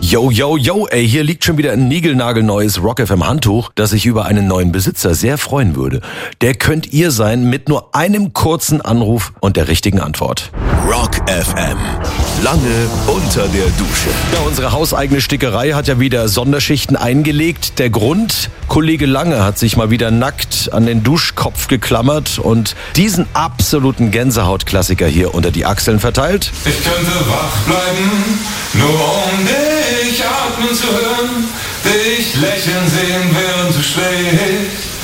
Yo, yo, yo, ey, hier liegt schon wieder ein niegelnagelneues Rock FM Handtuch, das sich über einen neuen Besitzer sehr freuen würde. Der könnt ihr sein mit nur einem kurzen Anruf und der richtigen Antwort. Rock FM. Lange unter der Dusche. Ja, unsere hauseigene Stickerei hat ja wieder Sonderschichten eingelegt. Der Grund? Kollege Lange hat sich mal wieder nackt an den Duschkopf geklammert und diesen absoluten Gänsehautklassiker hier unter die Achseln verteilt. Ich könnte wach bleiben, nur um dich atmen zu hören, dich lächeln sehen, während du schläfst.